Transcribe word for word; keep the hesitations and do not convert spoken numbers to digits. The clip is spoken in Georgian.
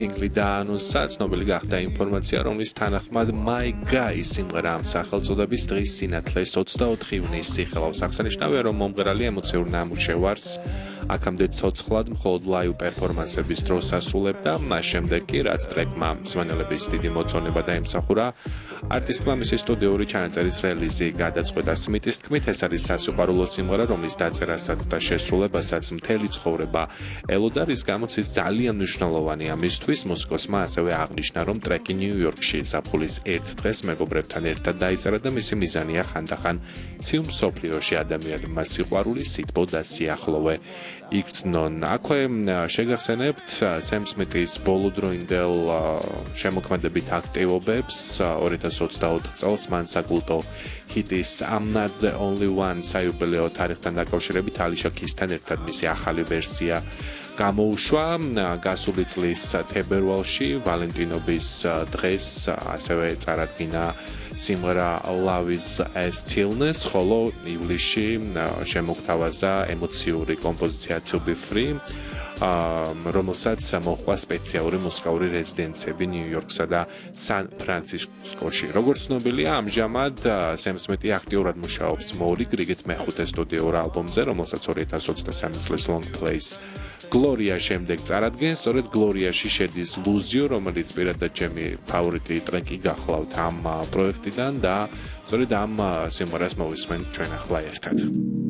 ინგლიდანუსაც ცნობილი გახდა ინფორმაცია, რომლის თანახმად My Guy სიმღერა ამ სახელწოდების დღის სინათლეს ოცდაოთხი ივნისი ხელავს. აღსანიშნავია, რომ მომღერალი ემოციურ ნამუშევარს აქამდე ცოცხლად მხოლოდ live პერფორმანსების დროს ასრულებდა, მას შემდეგ კი რაც ტრეკმა მსმენელების დიდი მოწონება დაიმსახურა, არტისტმა მისი სტუდიური ჩანაწერის რელიზი გადაწყვეტა. სმითის თქმით, ეს არის სასიყვარულო სიმღერა, რომლის დაწერასაც და შესრულებასაც მთელი ცხოვრება ელოდა, რის გამოც ის ძალიან მნიშვნელოვანია მისთვის. მუსიკოსმა ასევე აღნიშნა, რომ ტრეკი ნიუ-იორკში ზაფხულის ერთ დღეს მეგობრებთან ერთად დაიწერა და მისი მიზანია ხანდახან ციუ მსოფლიოში ადამიანებმა სიყვარული, სითბო და სიახლოვე იქცნონ. აქვე შეგახსენებთ სემ სმითის ბოლოდროინდელ შემოქმედებით აქტივობებს. ორი ათას ოცდაოთხ წელს მან საკულტო ჰიტის I'm Not the Only One საიუბილეო თარიღთან დაკავშირებით ალიშა კისთან ერთად მისი ახალი ვერსია გამოუშვა. გასული წლის თებერვალში ვალენტინობის დღეს ასევე წარადგინა სიმღერა Love is a Stillness, ხოლო ივლისში შემოგთავაზა ემოციური კომპოზიცია To Be Free, რომელსაც მოჰყვა სპეციალური მუსიკალური რეზიდენციები ნიუ-იორკსა და სან-ფრანცისკოში. როგორც ცნობილია, ამჟამად სემ სმითი აქტიურად მუშაობს მორიგ რიგით მეხუთე სტუდიურ ალბომზე, რომელსაც ორი ათას ოცდასამი წლის Long Plays Gloria შემდეგ წარადგენს. სწორედ Gloria-ში შედის Lose You, რომელიც პირადად ჩემი ფავორიტი ტრეკი გახლავთ ამ პროექტიდან და სწორედ ამ სიმღერას მოვისმენთ ჩვენ ახლა ერთად.